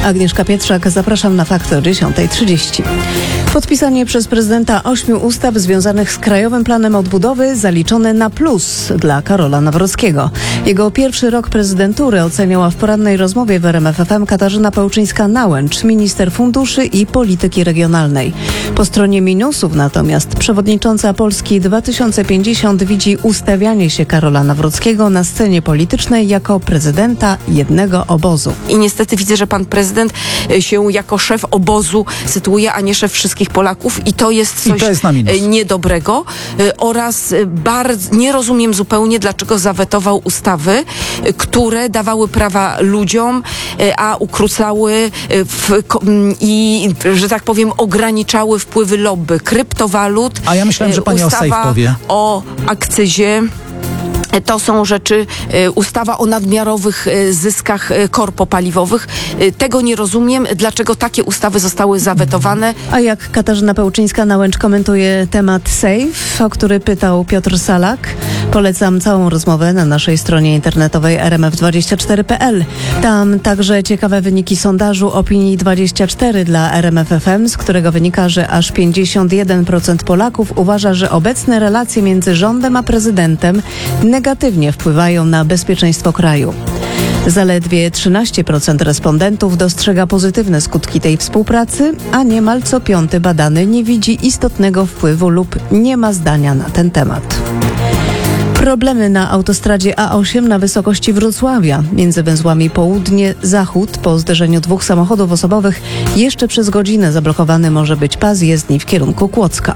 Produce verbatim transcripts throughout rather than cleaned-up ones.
Agnieszka Pietrzak, zapraszam na Fakty o dziesiąta trzydzieści. Podpisanie przez prezydenta ośmiu ustaw związanych z Krajowym Planem Odbudowy zaliczone na plus dla Karola Nawrockiego. Jego pierwszy rok prezydentury oceniała w porannej rozmowie w R M F F M Katarzyna Pełczyńska-Nałęcz, minister funduszy i polityki regionalnej. Po stronie minusów natomiast przewodnicząca Polski dwa tysiące pięćdziesiąt widzi ustawianie się Karola Nawrockiego na scenie politycznej jako prezydenta jednego obozu. I niestety widzę, że pan prezydent się jako szef obozu sytuuje, a nie szef wszystkich Polaków i to jest coś to jest niedobrego oraz bardzo nie rozumiem zupełnie, dlaczego zawetował ustawy, które dawały prawa ludziom, a ukrócały w, i, że tak powiem, ograniczały wpływy lobby kryptowalut. A ja myślałem, że pani o safe powie. O akcyzie. To są rzeczy, ustawa o nadmiarowych zyskach korpo paliwowych. Tego nie rozumiem, dlaczego takie ustawy zostały zawetowane. A jak Katarzyna Pełczyńska-Nałęcz komentuje temat safe, o który pytał Piotr Salak? Polecam całą rozmowę na naszej stronie internetowej r m f dwadzieścia cztery kropka p l. Tam także ciekawe wyniki sondażu Opinii dwadzieścia cztery dla R M F F M, z którego wynika, że aż pięćdziesiąt jeden procent Polaków uważa, że obecne relacje między rządem a prezydentem negatywnie wpływają na bezpieczeństwo kraju. Zaledwie trzynaście procent respondentów dostrzega pozytywne skutki tej współpracy, a niemal co piąty badany nie widzi istotnego wpływu lub nie ma zdania na ten temat. Problemy na autostradzie A osiem na wysokości Wrocławia. Między węzłami południe-zachód po zderzeniu dwóch samochodów osobowych jeszcze przez godzinę zablokowany może być pas jezdni w kierunku Kłodzka.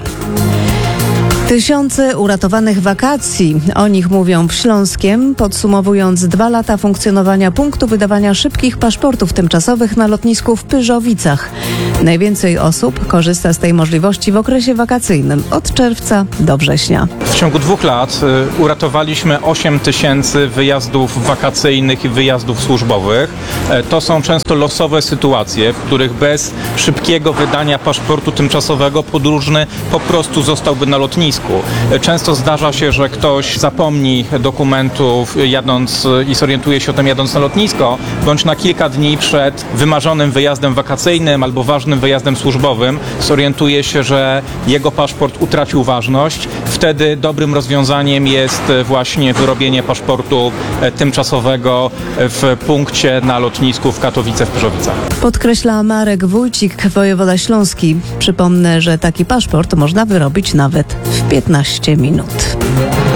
Tysiące uratowanych wakacji, o nich mówią w Śląskiem, podsumowując dwa lata funkcjonowania punktu wydawania szybkich paszportów tymczasowych na lotnisku w Pyrzowicach. Najwięcej osób korzysta z tej możliwości w okresie wakacyjnym od czerwca do września. W ciągu dwóch lat y, uratowaliśmy osiem tysięcy wyjazdów wakacyjnych i wyjazdów służbowych. E, to są często losowe sytuacje, w których bez szybkiego wydania paszportu tymczasowego podróżny po prostu zostałby na lotnisku. Często zdarza się, że ktoś zapomni dokumentów jadąc i zorientuje się o tym jadąc na lotnisko, bądź na kilka dni przed wymarzonym wyjazdem wakacyjnym albo ważnym wyjazdem służbowym zorientuje się, że jego paszport utracił ważność. Wtedy dobrym rozwiązaniem jest właśnie wyrobienie paszportu tymczasowego w punkcie na lotnisku w Katowice w Pyrzowicach. Podkreśla Marek Wójcik, wojewoda śląski. Przypomnę, że taki paszport można wyrobić nawet w piętnaście minut.